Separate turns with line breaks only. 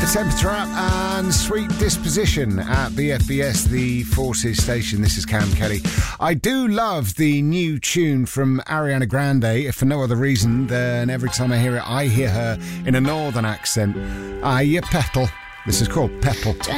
Temper Trap and Sweet Disposition at BFBS, the Forces station. This is Cam Kelly. I do love the new tune from Ariana Grande, if for no other reason than every time I hear it, I hear her in a northern accent. Ah, you petal. This is called Petal.